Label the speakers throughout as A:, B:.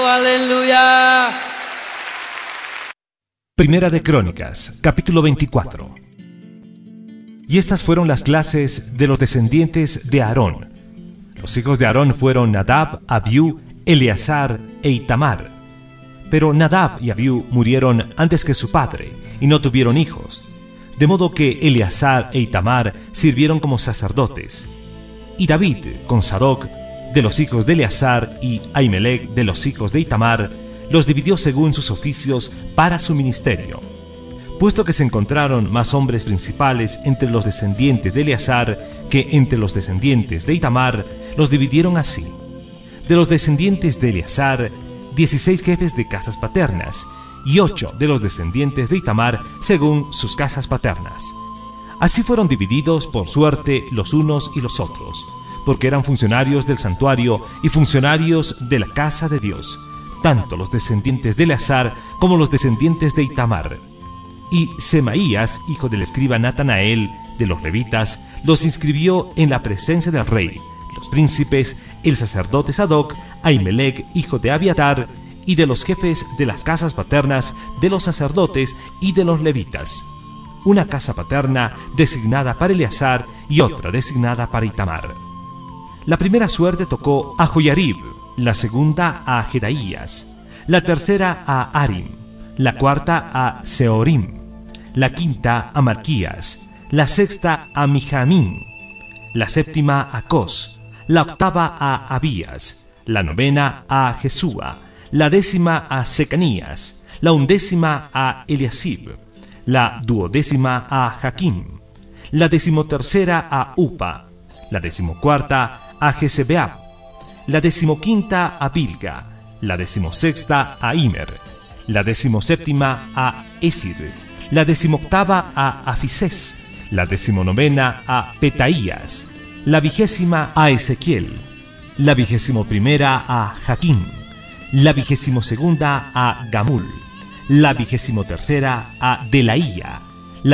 A: Aleluya.
B: Primera de Crónicas, capítulo 24. Y estas fueron las clases de los descendientes de Aarón. Los hijos de Aarón fueron Nadab, Abiú, Eleazar e Itamar. Pero Nadab y Abiú murieron antes que su padre, y no tuvieron hijos. De modo que Eleazar e Itamar sirvieron como sacerdotes. Y David, con Sadoc, de los hijos de Eleazar, y Ahimelech, de los hijos de Itamar, los dividió según sus oficios para su ministerio. Puesto que se encontraron más hombres principales entre los descendientes de Eleazar que entre los descendientes de Itamar, los dividieron así. De los descendientes de Eleazar, 16 jefes de casas paternas, y 8 de los descendientes de Itamar según sus casas paternas. Así fueron divididos por suerte los unos y los otros, porque eran funcionarios del santuario y funcionarios de la casa de Dios, tanto los descendientes de Eleazar como los descendientes de Itamar. Y Semaías, hijo del escriba Natanael, de los levitas, los inscribió en la presencia del rey, los príncipes, el sacerdote Sadoc, Ahimelech, hijo de Abiatar, y de los jefes de las casas paternas de los sacerdotes y de los levitas. Una casa paterna designada para Eleazar y otra designada para Itamar. La primera suerte tocó a Joiarib, la segunda a Jedaías, la tercera a Arim, la cuarta a Seorim, la quinta a Malquías, la sexta a Mijamín, la séptima a Cos, la octava a Abías, la novena a Jesúa, la décima a Secanías, la undécima a Eliasib, la duodécima a Jaquim, la decimotercera a Upa, la decimocuarta a Jezebeab, la decimoquinta a Bilga, la decimosexta a Imer, la decimoséptima a Esir, la decimoctava a Afisés, la decimonovena a Petaías, la 20ª a Ezequiel, la 21ª a Jaquín, la 22ª a Gamul, la 23ª a Delaía, la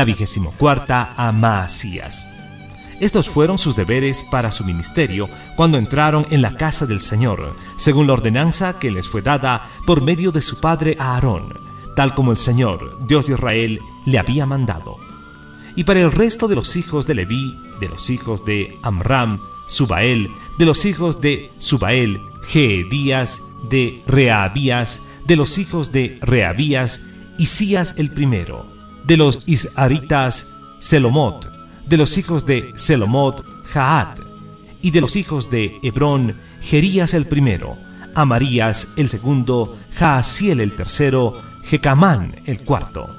B: 24ª a Maasías. Estos fueron sus deberes para su ministerio cuando entraron en la casa del Señor, según la ordenanza que les fue dada por medio de su padre Aarón, tal como el Señor, Dios de Israel, le había mandado. Y para el resto de los hijos de Leví, de los hijos de Amram, Subael, de los hijos de Subael, Jeedías, de Reabías, de los hijos de Reabías, Isías el primero, de los Isharitas, Selomot, de los hijos de Selomot, Jaat, y de los hijos de Hebrón, Jerías el primero, Amarías el segundo, Jaasiel el tercero, Jecamán el cuarto.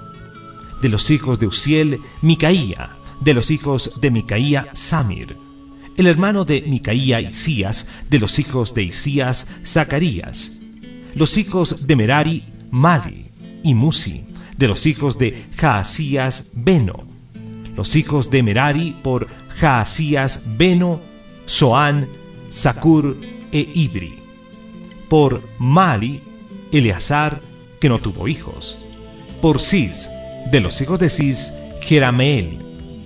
B: De los hijos de Uziel, Micaía, de los hijos de Micaía, Samir. El hermano de Micaía, Isías, de los hijos de Isías, Zacarías. Los hijos de Merari, Mali y Musi, de los hijos de Jaasías, Beno. Los hijos de Merari por Jaasías, Beno, Soán, Zacur e Ibri. Por Mali, Eleazar, que no tuvo hijos. Por Cis, de los hijos de Cis, Jerameel.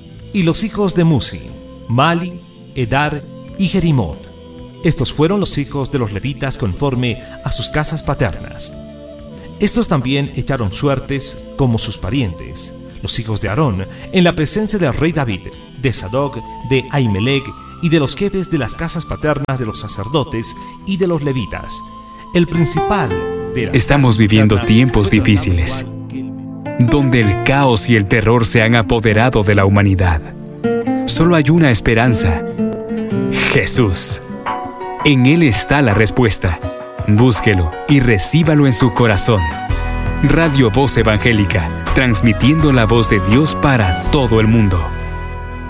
B: Y los hijos de Musi, Mali, Edar y Jerimot. Estos fueron los hijos de los levitas conforme a sus casas paternas. Estos también echaron suertes como sus parientes, los hijos de Aarón, en la presencia del rey David, de Sadoc, de Ahimelech y de los jefes de las casas paternas de los sacerdotes y de los levitas. El principal de las
C: Estamos viviendo tiempos difíciles, donde el caos y el terror se han apoderado de la humanidad. Solo hay una esperanza: Jesús. En Él está la respuesta. Búsquelo y recíbalo en su corazón. Radio Voz Evangélica, transmitiendo la voz de Dios para todo el mundo.